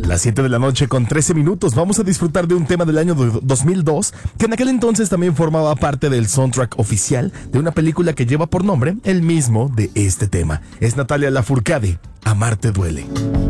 Las 7 de la noche con 13 minutos. Vamos a disfrutar de un tema del año 2002 que en aquel entonces también formaba parte del soundtrack oficial de una película que lleva por nombre el mismo de este tema. Es Natalia Lafourcade, Amarte duele.